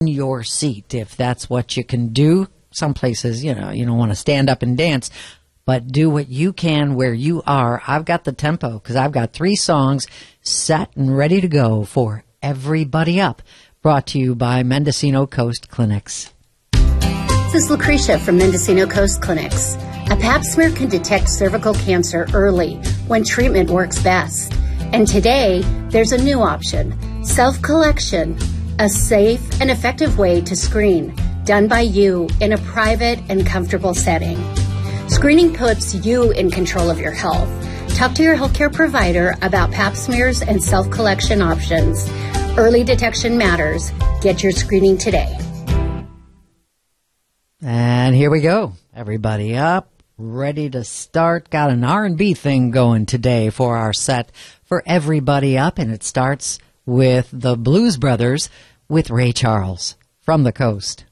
your seat if that's what you can do. Some places, you don't want to stand up and dance, but do what you can where you are. I've got the tempo because I've got 3 songs set and ready to go for Everybody Up, brought to you by Mendocino Coast Clinics. This is Lucretia from Mendocino Coast Clinics. A pap smear can detect cervical cancer early when treatment works best. And today, there's a new option, self-collection, a safe and effective way to screen, done by you in a private and comfortable setting. Screening puts you in control of your health. Talk to your healthcare provider about pap smears and self-collection options. Early detection matters. Get your screening today. And here we go. Everybody up, ready to start. Got an R&B thing going today for our set for Everybody Up, and it starts with the Blues Brothers with Ray Charles from the coast.